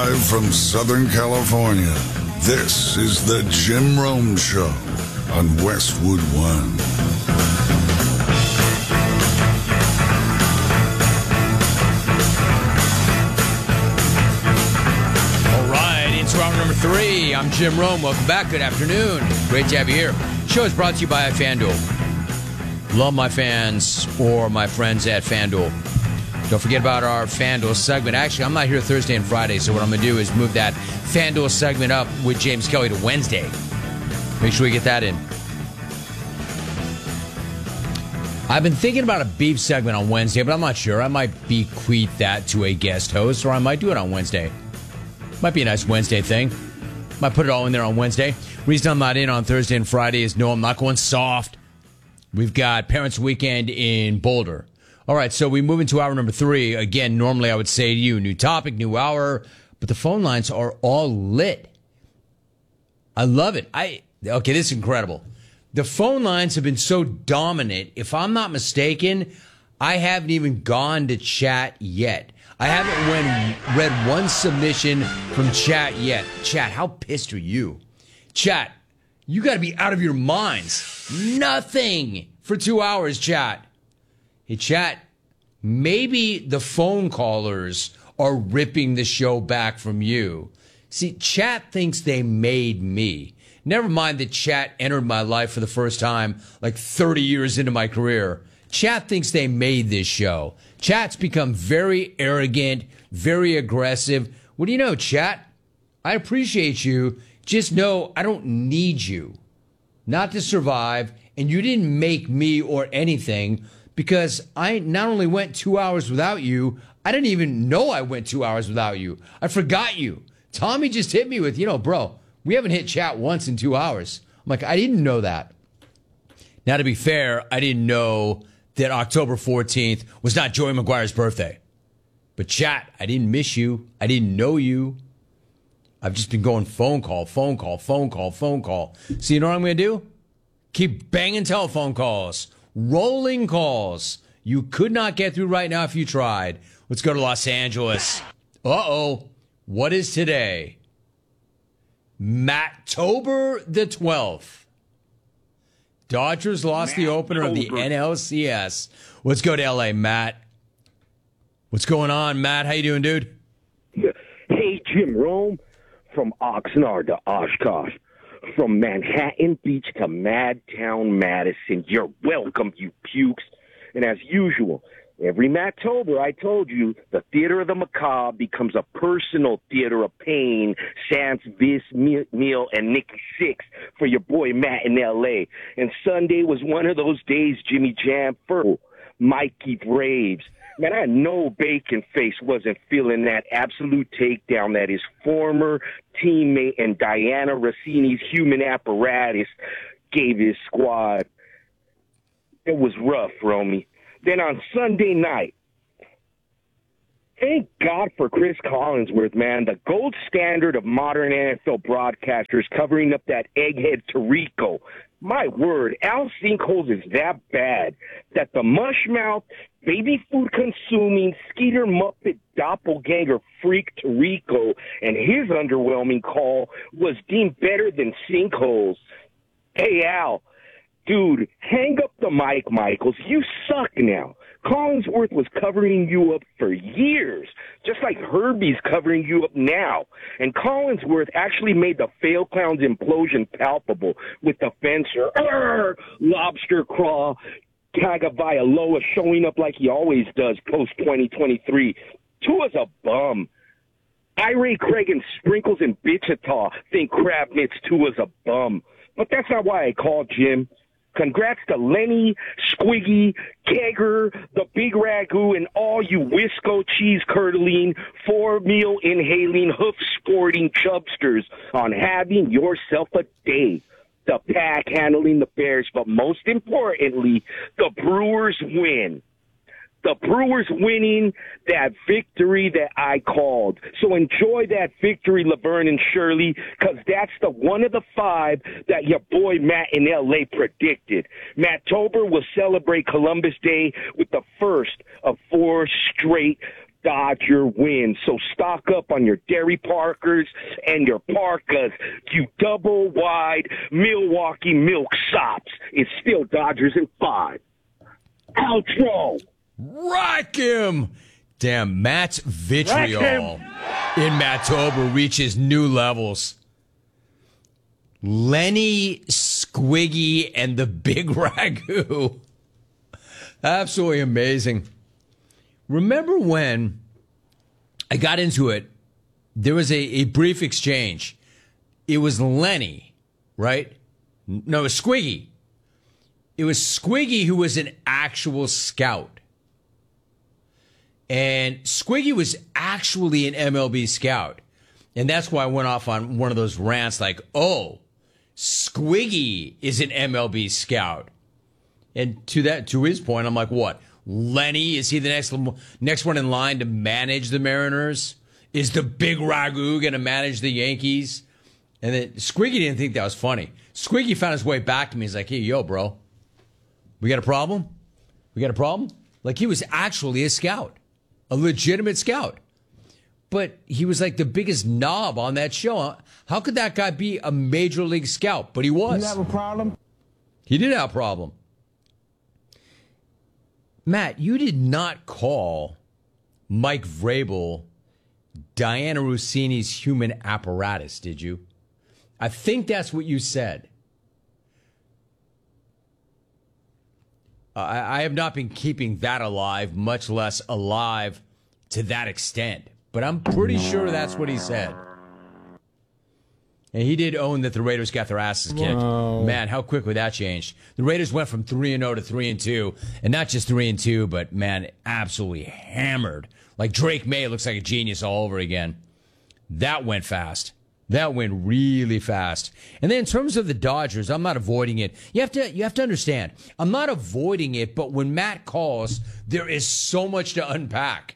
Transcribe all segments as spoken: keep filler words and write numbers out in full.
Live from Southern California, this is the Jim Rome Show on Westwood One. All right, into hour number three. I'm Jim Rome. Welcome back. Good afternoon. Great to have you here. The show is brought to you by FanDuel. Love my fans or my friends at FanDuel. Don't forget about our FanDuel segment. Actually, I'm not here Thursday and Friday, so what I'm going to do is move that FanDuel segment up with James Kelly to Wednesday. Make sure we get that in. I've been thinking about a beef segment on Wednesday, but I'm not sure. I might bequeath that to a guest host, or I might do it on Wednesday. Might be a nice Wednesday thing. Might put it all in there on Wednesday. Reason I'm not in on Thursday and Friday is no, I'm not going soft. We've got Parents Weekend in Boulder. All right, so we move into hour number three. Again, normally I would say to you, new topic, new hour, but the phone lines are all lit. I love it. I okay, this is incredible. The phone lines have been so dominant. If I'm not mistaken, I haven't even gone to chat yet. I haven't when, read one submission from chat yet. Chat, how pissed are you? Chat, you got to be out of your minds. Nothing for two hours, chat. Hey, chat, maybe the phone callers are ripping the show back from you. See, chat thinks they made me. Never mind that chat entered my life for the first time like thirty years into my career. Chat thinks they made this show. Chat's become very arrogant, very aggressive. What do you know, chat? I appreciate you. Just know I don't need you. Not to survive, and you didn't make me or anything. Because I not only went two hours without you, I didn't even know I went two hours without you. I forgot you. Tommy just hit me with, you know, bro, we haven't hit chat once in two hours. I'm like, I didn't know that. Now, to be fair, I didn't know that October fourteenth was not Joey McGuire's birthday. But chat, I didn't miss you. I didn't know you. I've just been going phone call, phone call, phone call, phone call. So you know what I'm going to do? Keep banging telephone calls. Rolling calls. You could not get through right now if you tried. Let's go to Los Angeles. Uh-oh. What is today? Matt-tober the twelfth. Dodgers lost the opener of the N L C S. Let's go to L A, Matt. What's going on, Matt? How you doing, dude? Hey, Jim Rome. From Oxnard to Oshkosh. From Manhattan Beach to Madtown, Madison. You're welcome, you pukes. And as usual, every Matt-tober, I told you, the theater of the macabre becomes a personal theater of pain. Sans Vis, Meal, and Nikki Sixx for your boy Matt in L A. And Sunday was one of those days, Jimmy Jam, for Mikey Braves. Man, I know Bacon Face wasn't feeling that absolute takedown that his former teammate and Diana Rossini's human apparatus gave his squad. It was rough, Romy. Then on Sunday night, thank God for Chris Collinsworth, man, the gold standard of modern N F L broadcasters covering up that egghead Tirico. My word, Al Sinkholes is that bad that the mushmouth, baby food consuming, Skeeter Muppet doppelganger freak Tirico and his underwhelming call was deemed better than Sinkholes. Hey, Al, dude, hang up the mic, Michaels. You suck now. Collinsworth was covering you up for years, just like Herbie's covering you up now. And Collinsworth actually made the fail clown's implosion palpable with the fencer, Arr! Lobster craw, Tagovailoa showing up like he always does post twenty twenty-three. Tua's a bum. Ira Craig and Sprinkles and Wichita think Crab Mitts Tua's a bum. But that's not why I called, Jim. Congrats to Lenny, Squiggy, Kegger, the Big Ragu, and all you Wisco cheese-curdling, four-meal inhaling, hoof-sporting chubsters on having yourself a day. The Pack handling the Bears, but most importantly, the Brewers win. The Brewers winning that victory that I called. So enjoy that victory, Laverne and Shirley, because that's the one of the five that your boy Matt in L A predicted. Matt-tober will celebrate Columbus Day with the first of four straight Dodger win. So stock up on your Derry Parkers and your Parkas, you double wide Milwaukee milk sops. It's still Dodgers in five. Outro. Rock him. Damn, Matt's vitriol in Mattoba reaches new levels. Lenny, Squiggy, and the Big Ragu. Absolutely amazing. Remember when I got into it, there was a, a brief exchange. It was Lenny, right? No, it was Squiggy. It was Squiggy who was an actual scout. And Squiggy was actually an M L B scout. And that's why I went off on one of those rants like, oh, Squiggy is an M L B scout. And to that, to his point, I'm like, what? Lenny, is he the next next one in line to manage the Mariners? Is the Big Ragu going to manage the Yankees? And then Squiggy didn't think that was funny. Squiggy found his way back to me. He's like, hey, yo, bro, we got a problem? We got a problem? Like, he was actually a scout, a legitimate scout. But he was like the biggest knob on that show. How could that guy be a major league scout? But he was. You have a problem? He did have a problem. Matt, you did not call Mike Vrabel Diana Rossini's human apparatus, did you? I think that's what you said. Uh, I, I have not been keeping that alive, much less alive to that extent. But I'm pretty sure that's what he said. And he did own that the Raiders got their asses kicked. Whoa. Man, how quickly that changed. The Raiders went from three and oh to three and two. And not just three and two, but, man, absolutely hammered. Like Drake May looks like a genius all over again. That went fast. That went really fast. And then in terms of the Dodgers, I'm not avoiding it. You have to you have to understand, I'm not avoiding it, but when Matt calls, there is so much to unpack.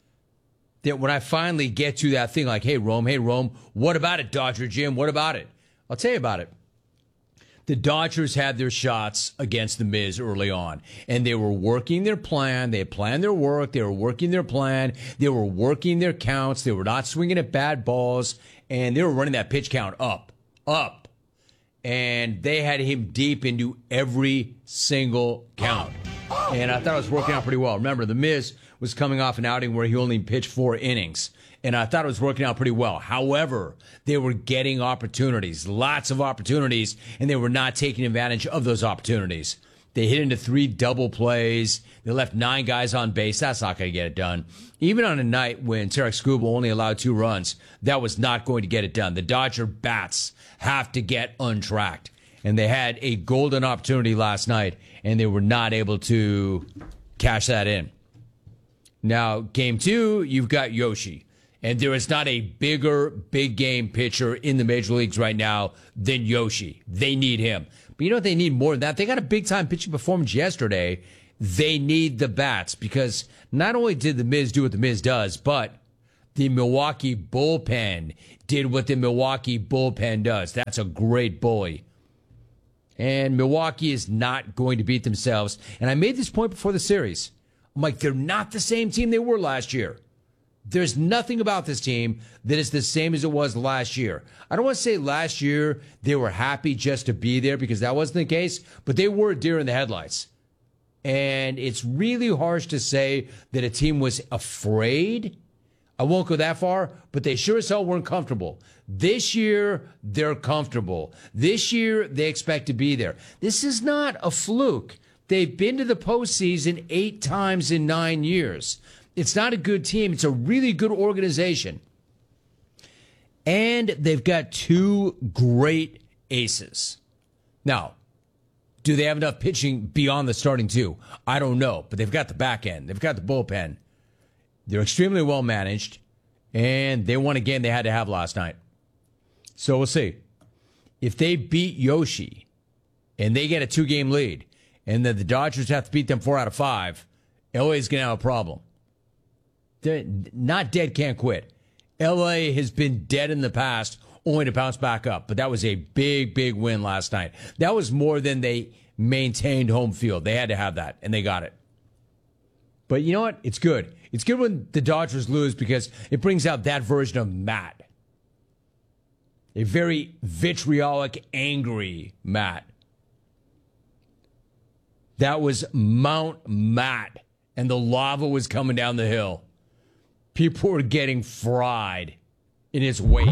That when I finally get to that thing like, hey, Rome, hey, Rome, what about it, Dodger Jim? What about it? I'll tell you about it. The Dodgers had their shots against the Miz early on, and they were working their plan. They had planned their work. They were working their plan. They were working their counts. They were not swinging at bad balls, and they were running that pitch count up, up. And they had him deep into every single count. And I thought it was working out pretty well. Remember, the Miz was coming off an outing where he only pitched four innings. And I thought it was working out pretty well. However, they were getting opportunities, lots of opportunities, and they were not taking advantage of those opportunities. They hit into three double plays. They left nine guys on base. That's not going to get it done. Even on a night when Tarek Skubal only allowed two runs, that was not going to get it done. The Dodger bats have to get untracked. And they had a golden opportunity last night, and they were not able to cash that in. Now, game two, you've got Yoshi. And there is not a bigger big game pitcher in the major leagues right now than Yoshi. They need him. But you know what they need more than that? They got a big-time pitching performance yesterday. They need the bats because not only did the Miz do what the Miz does, but the Milwaukee bullpen did what the Milwaukee bullpen does. That's a great bully. And Milwaukee is not going to beat themselves. And I made this point before the series. I'm like, they're not the same team they were last year. There's nothing about this team that is the same as it was last year. I don't want to say last year they were happy just to be there because that wasn't the case, but they were a deer in the headlights. And it's really harsh to say that a team was afraid. I won't go that far, but they sure as hell weren't comfortable. This year, they're comfortable. This year, they expect to be there. This is not a fluke. They've been to the postseason eight times in nine years. It's not a good team. It's a really good organization. And they've got two great aces. Now, do they have enough pitching beyond the starting two? I don't know, but they've got the back end. They've got the bullpen. They're extremely well managed, and they won a game they had to have last night. So we'll see. If they beat Yoshi and they get a two-game lead, and then the Dodgers have to beat them four out of five, L A is going to have a problem. They're not dead, can't quit. L A has been dead in the past, only to bounce back up. But that was a big, big win last night. That was more than they maintained home field. They had to have that, and they got it. But you know what? It's good. It's good when the Dodgers lose because it brings out that version of Matt. A very vitriolic, angry Matt. That was Mount Matt, and the lava was coming down the hill. People were getting fried in its wake.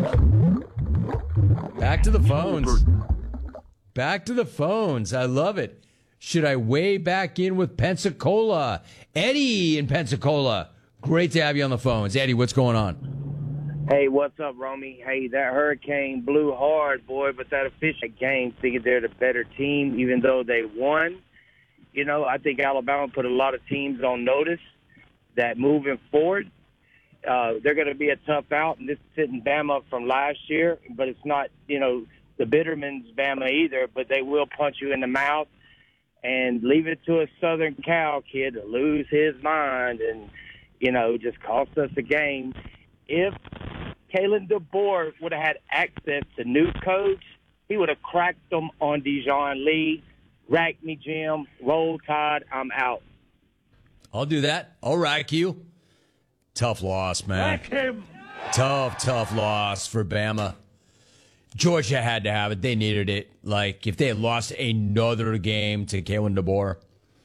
Back to the phones. Back to the phones. I love it. Should I weigh back in with Pensacola? Eddie in Pensacola. Great to have you on the phones. Eddie, what's going on? Hey, what's up, Romy? Hey, that hurricane blew hard, boy, but that official game figured they're the better team, even though they won. You know, I think Alabama put a lot of teams on notice that moving forward, uh, they're going to be a tough out. And this is sitting Bama from last year, but it's not, you know, the Bitterman's Bama either, but they will punch you in the mouth and leave it to a Southern Cal kid to lose his mind and, you know, just cost us a game. If Kalen DeBoer would have had access to new coach, he would have cracked them on Dijon Lee. Rack me, Jim. Roll Tide. I'm out. I'll do that. I'll rack you. Tough loss, man. Rack him. Tough, tough loss for Bama. Georgia had to have it. They needed it. Like, if they had lost another game to Kalen DeBoer,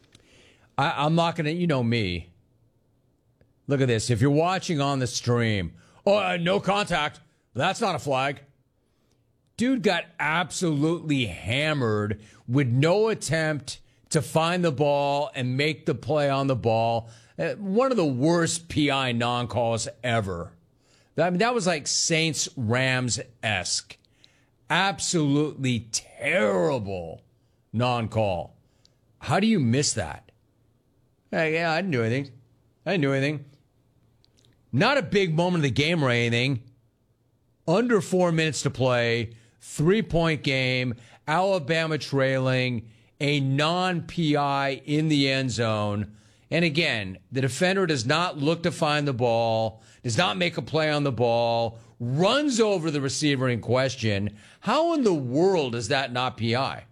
I, I'm not going to, you know me. Look at this. If you're watching on the stream, oh, uh, no contact. That's not a flag. Dude got absolutely hammered with no attempt to find the ball and make the play on the ball. Uh, one of the worst P I non-calls ever. I mean, that was like Saints-Rams-esque. Absolutely terrible non-call. How do you miss that? Uh, yeah, I didn't do anything. I didn't do anything. Not a big moment of the game or anything. Under four minutes to play. Three-point game. Alabama trailing. A non-P I in the end zone. And again, the defender does not look to find the ball, does not make a play on the ball, runs over the receiver in question. How in the world is that not P I?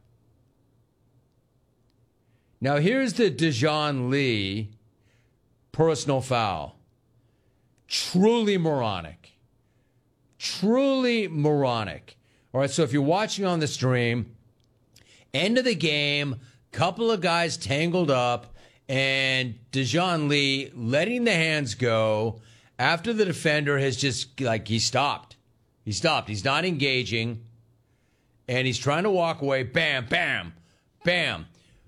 Now, here's the Dijon Lee personal foul. Truly moronic. Truly moronic. All right, so if you're watching on the stream, end of the game, couple of guys tangled up, and Dijon Lee letting the hands go after the defender has just, like, he stopped. He stopped. He's not engaging, and he's trying to walk away. Bam, bam, bam.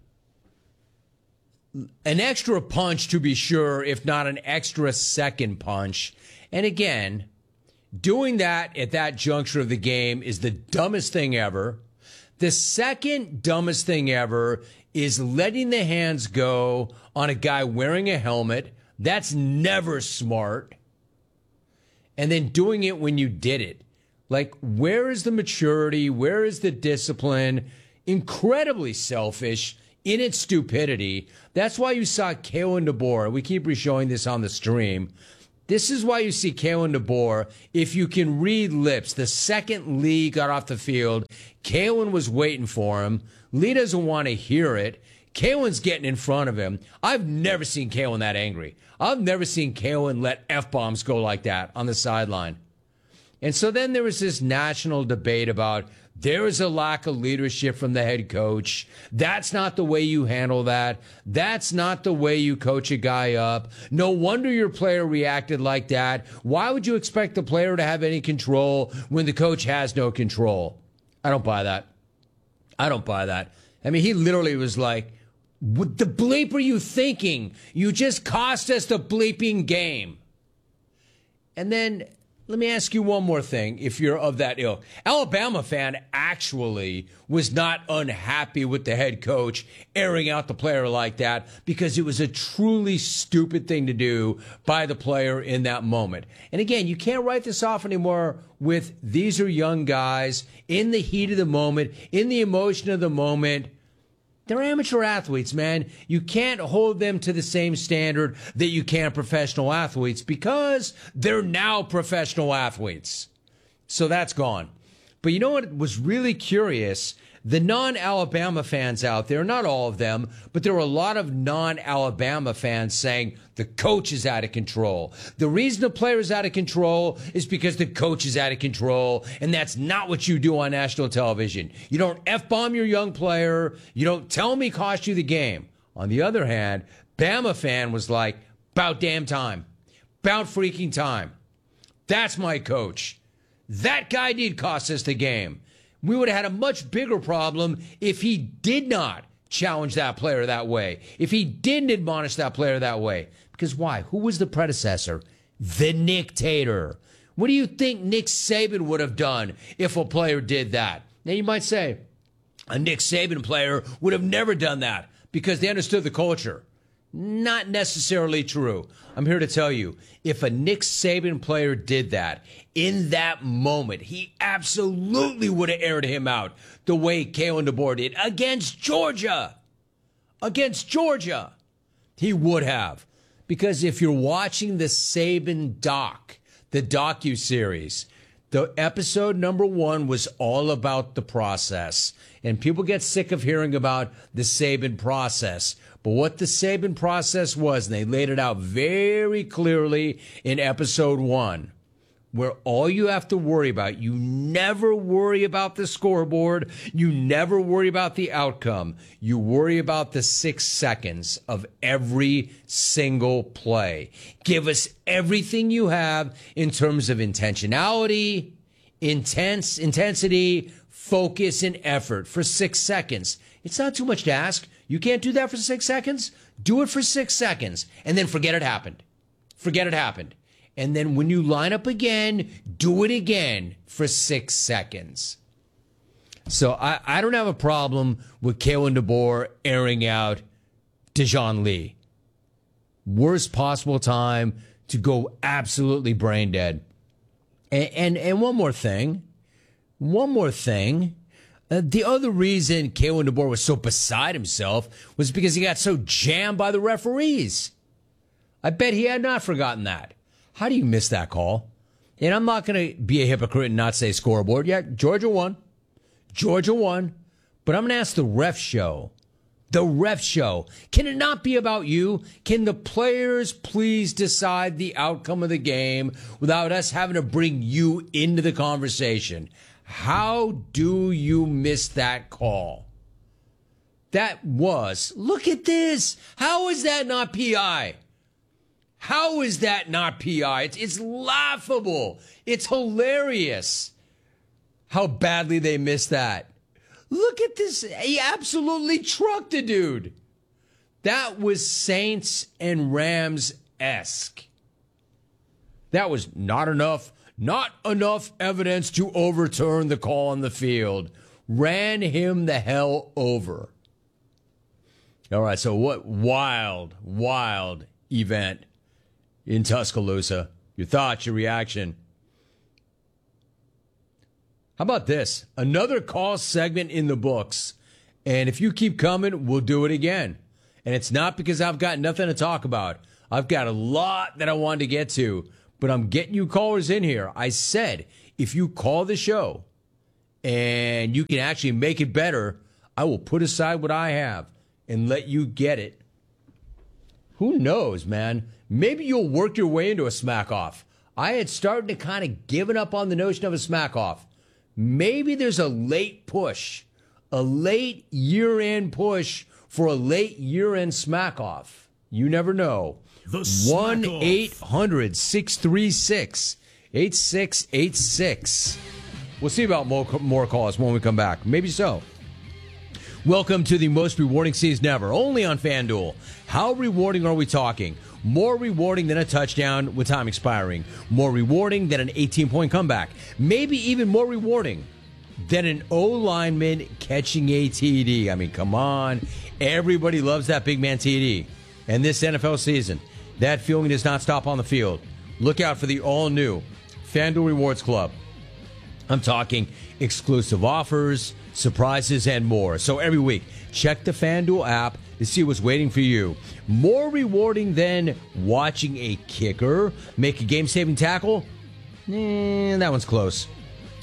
An extra punch, to be sure, if not an extra second punch. And again, doing that at that juncture of the game is the dumbest thing ever. The second dumbest thing ever is letting the hands go on a guy wearing a helmet. That's never smart. And then doing it when you did it. Like, where is the maturity? Where is the discipline? Incredibly selfish in its stupidity. That's why you saw Kalen DeBoer. We keep re-showing this on the stream. This is why you see Kalen DeBoer. If you can read lips, the second Lee got off the field, Kalen was waiting for him. Lee doesn't want to hear it. Kalen's getting in front of him. I've never seen Kalen that angry. I've never seen Kalen let F-bombs go like that on the sideline. And so then there was this national debate about there is a lack of leadership from the head coach. That's not the way you handle that. That's not the way you coach a guy up. No wonder your player reacted like that. Why would you expect the player to have any control when the coach has no control? I don't buy that. I don't buy that. I mean, he literally was like, what the bleep are you thinking? You just cost us the bleeping game. And then let me ask you one more thing, if you're of that ilk. Alabama fan actually was not unhappy with the head coach airing out the player like that because it was a truly stupid thing to do by the player in that moment. And again, you can't write this off anymore with these are young guys in the heat of the moment, in the emotion of the moment. They're amateur athletes, man. You can't hold them to the same standard that you can professional athletes because they're now professional athletes. So that's gone. But you know what was really curious? The non-Alabama fans out there, not all of them, but there were a lot of non-Alabama fans saying the coach is out of control. The reason the player is out of control is because the coach is out of control, and that's not what you do on national television. You don't F-bomb your young player. You don't tell me cost you the game. On the other hand, Bama fan was like, about damn time. About freaking time. That's my coach. That guy did cost us the game. We would have had a much bigger problem if he did not challenge that player that way, if he didn't admonish that player that way. Because why? Who was the predecessor? The Nick-tator. What do you think Nick Saban would have done if a player did that? Now, you might say, a Nick Saban player would have never done that because they understood the culture. Not necessarily true. I'm here to tell you, if a Nick Saban player did that, in that moment, he absolutely would have aired him out the way Kalen DeBoer did against Georgia. Against Georgia. He would have. Because if you're watching the Saban doc, the docu-series, the episode number one was all about the process. And people get sick of hearing about the Saban process. But what the Saban process was, and they laid it out very clearly in episode one, where all you have to worry about, you never worry about the scoreboard, you never worry about the outcome, you worry about the six seconds of every single play. Give us everything you have in terms of intentionality, intense intensity, focus, and effort for six seconds. It's not too much to ask. You can't do that for six seconds? Do it for six seconds and then forget it happened. Forget it happened. And then when you line up again, do it again for six seconds. So I, I don't have a problem with Kalen DeBoer airing out Dejoun Lee. Worst possible time to go absolutely brain dead. And, and, and one more thing. One more thing. Uh, the other reason Kalen DeBoer was so beside himself was because he got so jammed by the referees. I bet he had not forgotten that. How do you miss that call? And I'm not going to be a hypocrite and not say scoreboard. Yeah, Georgia won. Georgia won. But I'm going to ask the ref show. The ref show. Can it not be about you? Can the players please decide the outcome of the game without us having to bring you into the conversation? How do you miss that call? That was, look at this. How is that not P I? How is that not P I? It's, it's laughable. It's hilarious how badly they missed that. Look at this. He absolutely trucked the dude. That was Saints and Rams-esque. That was not enough. Not enough evidence to overturn the call on the field. Ran him the hell over. All right, so what wild, wild event in Tuscaloosa. Your thoughts, your reaction. How about this? Another call segment in the books. And if you keep coming, we'll do it again. And it's not because I've got nothing to talk about. I've got a lot that I wanted to get to. But I'm getting you callers in here. I said, if you call the show and you can actually make it better, I will put aside what I have and let you get it. Who knows, man? Maybe you'll work your way into a smack off. I had started to kind of given up on the notion of a smack off. Maybe there's a late push, a late year-end push for a late year-end smack off. You never know. one eight hundred six three six eight six eight six. We'll see about more, more calls when we come back. Maybe so. Welcome to the most rewarding season ever, only on FanDuel. How rewarding are we talking? More rewarding than a touchdown with time expiring. More rewarding than an eighteen-point comeback. Maybe even more rewarding than an O-lineman catching a T D. I mean, come on. Everybody loves that big man T D. And this N F L season, that feeling does not stop on the field. Look out for the all-new FanDuel Rewards Club. I'm talking exclusive offers, surprises, and more. So every week, check the FanDuel app to see what's waiting for you. More rewarding than watching a kicker make a game-saving tackle? Eh, that one's close.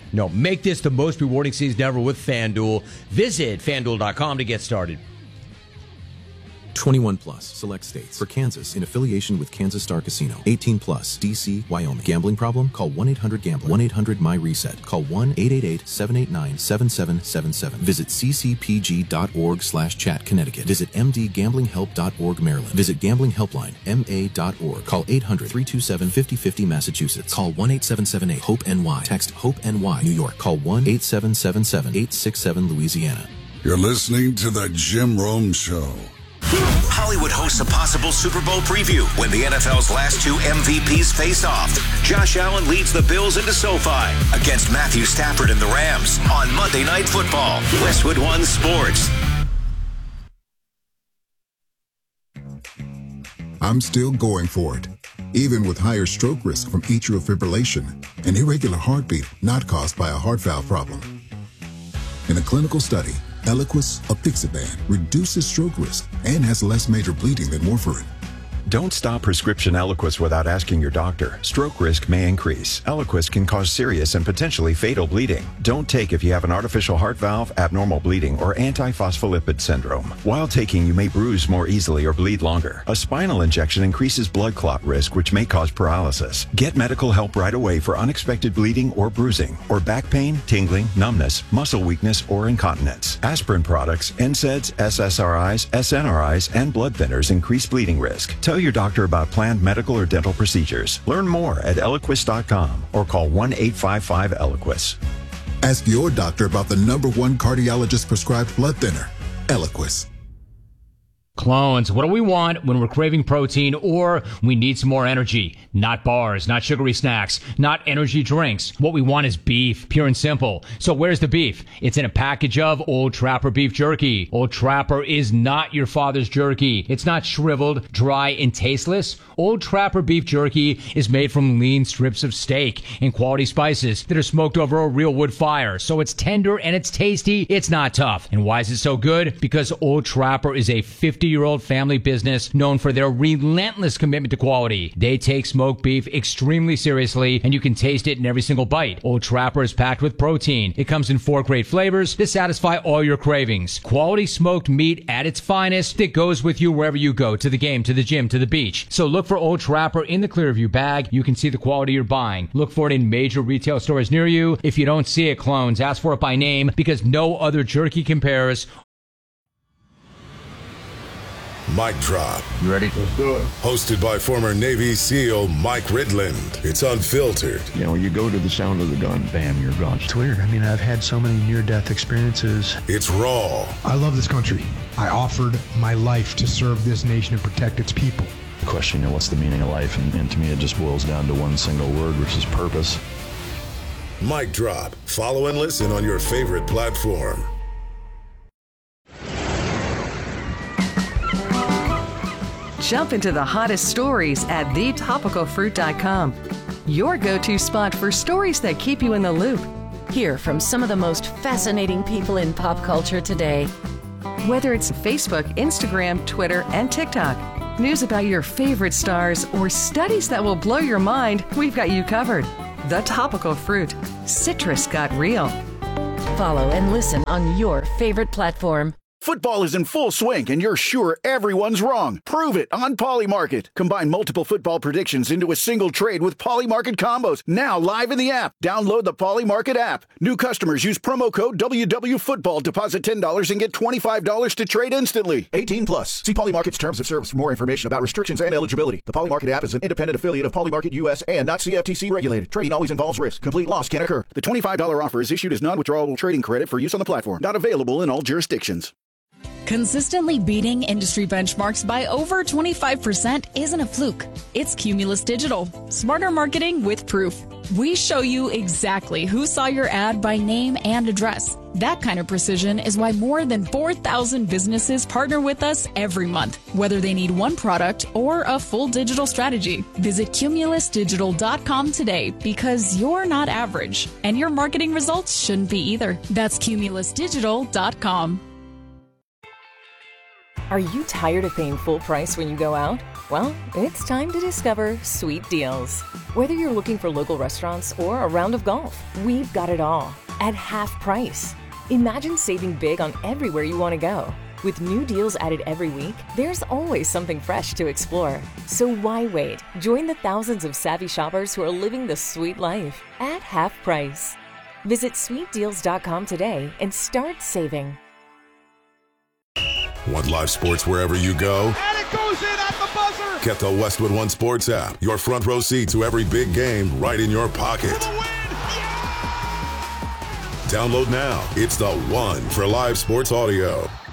No, make this the most rewarding season ever with FanDuel. Visit FanDuel dot com to get started. twenty-one plus, select states. For Kansas, in affiliation with Kansas Star Casino. eighteen plus, D C, Wyoming. Gambling problem? Call one eight hundred gambler. one eight hundred my reset. Call one eight eight eight, seven eight nine, seven seven seven seven. Visit c c p g dot org slash chat Connecticut. Visit m d gambling help dot org Maryland. Visit Gambling Helpline, m a dot org. Call eight hundred, three two seven, five oh five oh Massachusetts. Call one eight seven seven eight, hope N Y. Text HOPE-NY, New York. Call one eight seven seven seven, eight six seven Louisiana. You're listening to The Jim Rome Show. Hollywood hosts a possible Super Bowl preview when the N F L's last two M V Ps face off. Josh Allen leads the Bills into SoFi against Matthew Stafford and the Rams on Monday Night Football. Westwood One Sports. I'm still going for it, even with higher stroke risk from atrial fibrillation, an irregular heartbeat not caused by a heart valve problem. In a clinical study, Eliquis apixaban reduces stroke risk and has less major bleeding than warfarin. Don't stop prescription Eliquis without asking your doctor. Stroke risk may increase. Eliquis can cause serious and potentially fatal bleeding. Don't take if you have an artificial heart valve, abnormal bleeding, or antiphospholipid syndrome. While taking, you may bruise more easily or bleed longer. A spinal injection increases blood clot risk, which may cause paralysis. Get medical help right away for unexpected bleeding or bruising, or back pain, tingling, numbness, muscle weakness, or incontinence. Aspirin products, N SAIDs, S S R Is, S N R Is, and blood thinners increase bleeding risk. Tell your doctor about planned medical or dental procedures. Learn more at Eliquis dot com or call one eight five five Eliquis. Ask your doctor about the number one cardiologist prescribed blood thinner, Eliquis. Clones, what do we want when we're craving protein or we need some more energy? Not bars, not sugary snacks, not energy drinks. What we want is beef, pure and simple. So where's the beef? It's in a package of Old Trapper beef jerky. Old Trapper is not your father's jerky. It's not shriveled, dry, and tasteless. Old Trapper beef jerky is made from lean strips of steak and quality spices that are smoked over a real wood fire. So it's tender and it's tasty. It's not tough. And why is it so good? Because Old Trapper is a fifty-year-old family business known for their relentless commitment to quality. They take smoked beef extremely seriously, and you can taste it in every single bite. Old Trapper is packed with protein. It comes in four great flavors to satisfy all your cravings. Quality smoked meat at its finest that goes with you wherever you go, to the game, to the gym, to the beach. So look for Old Trapper in the Clearview bag. You can see the quality you're buying. Look for it in major retail stores near you. If you don't see it, clones, ask for it by name because no other jerky compares. Mic Drop. You ready? Let's do it. Hosted by former Navy SEAL Mike Ridland. It's unfiltered. You know, you go to the sound of the gun, bam, you're gone. It's weird. I mean, I've had so many near-death experiences. It's raw. I love this country. I offered my life to serve this nation and protect its people. The question, you know, what's the meaning of life? And, and to me, it just boils down to one single word, which is purpose. Mic Drop. Follow and listen on your favorite platform. Jump into the hottest stories at the topical fruit dot com. Your go-to spot for stories that keep you in the loop. Hear from some of the most fascinating people in pop culture today. Whether it's Facebook, Instagram, Twitter, and TikTok, news about your favorite stars, or studies that will blow your mind, we've got you covered. The Topical Fruit. Citrus got real. Follow and listen on your favorite platform. Football is in full swing, and you're sure everyone's wrong. Prove it on Polymarket. Combine multiple football predictions into a single trade with Polymarket combos. Now live in the app. Download the Polymarket app. New customers use promo code W W Football. Deposit ten dollars and get twenty-five dollars to trade instantly. eighteen plus. See Polymarket's terms of service for more information about restrictions and eligibility. The Polymarket app is an independent affiliate of Polymarket U S and not C F T C regulated. Trading always involves risk. Complete loss can occur. The twenty-five dollars offer is issued as non-withdrawable trading credit for use on the platform. Not available in all jurisdictions. Consistently beating industry benchmarks by over twenty-five percent isn't a fluke. It's Cumulus Digital. Smarter marketing with proof. We show you exactly who saw your ad by name and address. That kind of precision is why more than four thousand businesses partner with us every month, whether they need one product or a full digital strategy. Visit Cumulus Digital dot com today because you're not average, and your marketing results shouldn't be either. That's Cumulus Digital dot com. Are you tired of paying full price when you go out? Well, it's time to discover Sweet Deals. Whether you're looking for local restaurants or a round of golf, we've got it all at half price. Imagine saving big on everywhere you want to go. With new deals added every week, there's always something fresh to explore. So why wait? Join the thousands of savvy shoppers who are living the sweet life at half price. Visit sweet deals dot com today and start saving. Want live sports wherever you go? And it goes in at the buzzer! Get the Westwood One Sports app. Your front row seat to every big game right in your pocket. Yeah! Download now. It's the one for live sports audio.